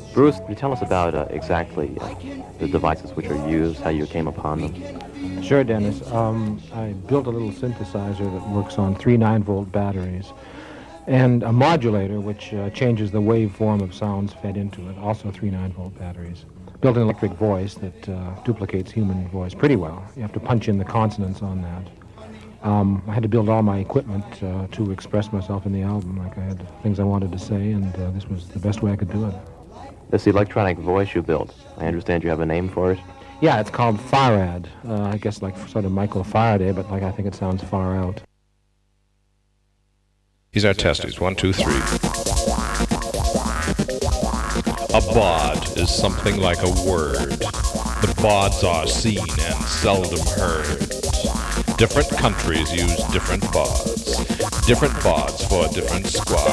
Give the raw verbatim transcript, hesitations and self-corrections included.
Bruce, can you tell us about uh, exactly uh, the devices which are used, how you came upon them? Sure, Dennis. Um, I built a little synthesizer that works on three nine-volt batteries and a modulator which uh, changes the waveform of sounds fed into it, also three nine-volt batteries. Built an electric voice that uh, duplicates human voice pretty well. You have to punch in the consonants on that. Um, I had to build all my equipment uh, to express myself in the album. Like I had things I wanted to say, and uh, this was the best way I could do it. This electronic voice you built, I understand you have a name for it? Yeah, it's called Farad. Uh, I guess like sort of Michael Faraday, but like I think it sounds far out. These are testers. One, two, three. A bod is something like a word. The bods are seen and seldom heard. Different countries use different bods. Different bods for different squads.